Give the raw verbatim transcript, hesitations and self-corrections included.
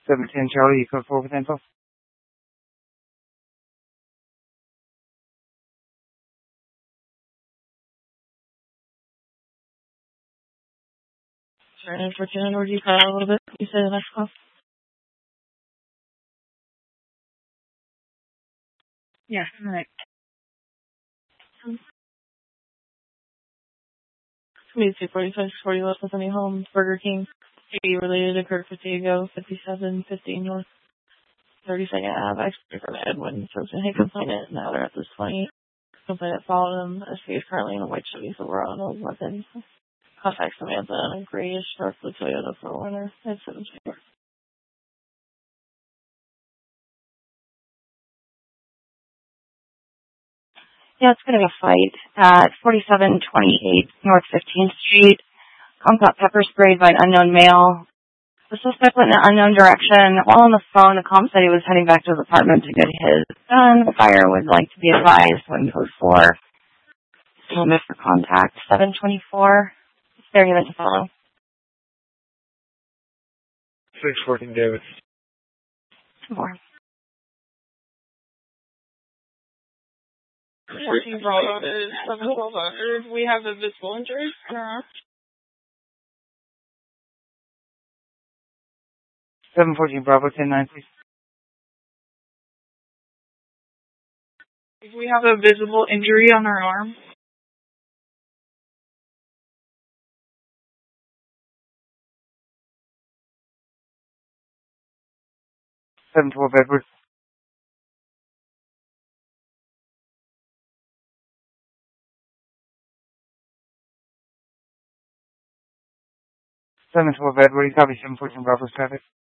seven ten Charlie, you code four with info. Sorry, unfortunately, or do you cut out a little bit? You said the next call? Yeah, alright. It's two forty-five, forty West Bethany Home, Burger King, eighty related to Kirk Fatigo, fifty-seven fifty North thirty-second Ave, expert from Edwin, Sosa, hey, complainant, now they're at this twenty. Complainant followed him, S P is currently in a white Chevy Silverado, no weapons. Contact Samantha and a grayish dark blue Toyota for winter. It's seven four. Yeah, it's going to be a fight at forty-seven twenty-eight North fifteenth Street. Comp got pepper sprayed by an unknown male. The suspect went in an unknown direction. While on the phone, the comp said he was heading back to his apartment to get his gun. The buyer would like to be advised when code four. Limit for contact seven twenty-four. It's their unit to follow. six fourteen David. More. fourteen Bravo is seven twelve hundred. We have a visible injury on our arm. seven fourteen Bravo, ten nine, please. We have a visible injury on our arm. seven twelve Edward. seven twelve Edward, you copy seven fourteen Bravo's traffic.